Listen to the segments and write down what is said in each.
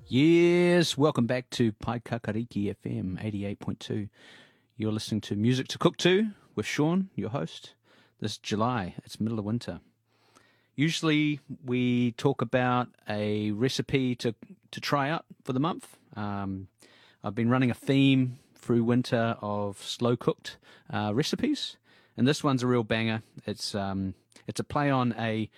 Yes, welcome back to Paikakariki FM 88.2. You're listening to Music to Cook To with Sean, your host. This July, it's middle of winter. Usually we talk about a recipe to try out for the month. I've been running a theme through winter of slow-cooked recipes, and this one's a real banger. It's a play on a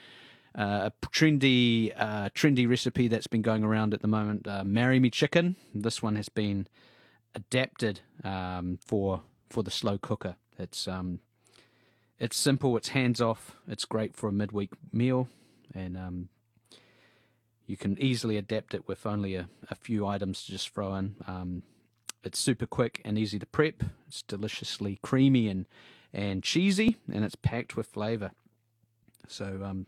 trendy recipe that's been going around at the moment. Marry Me Chicken. This one has been adapted for the slow cooker. It's simple. It's hands off. It's great for a midweek meal, and you can easily adapt it with only a few items to just throw in. It's super quick and easy to prep. It's deliciously creamy and cheesy, and it's packed with flavour. So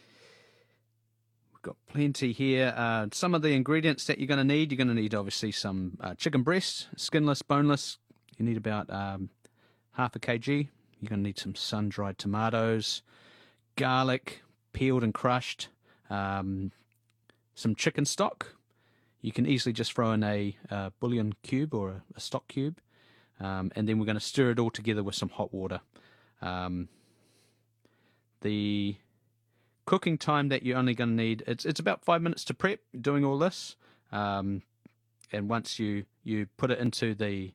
got plenty here. Some of the ingredients that you're going to need obviously some chicken breast, skinless, boneless. You need about half a kg. You're going to need some sun-dried tomatoes, garlic, peeled and crushed, some chicken stock. You can easily just throw in a bouillon cube or a stock cube, and then we're going to stir it all together with some hot water. The cooking time that you're only going to need, it's about 5 minutes to prep doing all this, and once you put it into the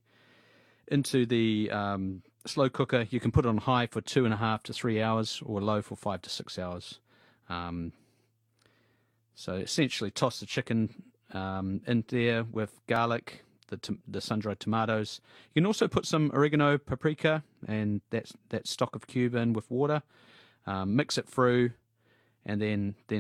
slow cooker, you can put it on high for 2.5 to 3 hours or low for 5 to 6 hours. So essentially toss the chicken in there with garlic, the sun-dried tomatoes. You can also put some oregano, paprika, and that stock of cube in with water. Mix it through, and then